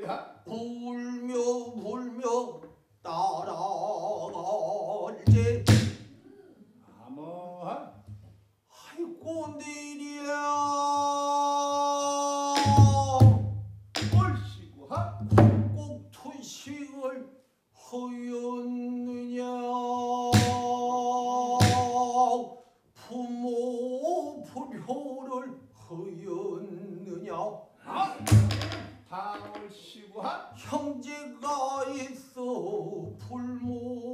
울며 불며 따라갈지 아이고 내리야 꼭 투식을 하였느냐 부모 불효를 하였느냐 당을 쉬고 형제가 있어 불모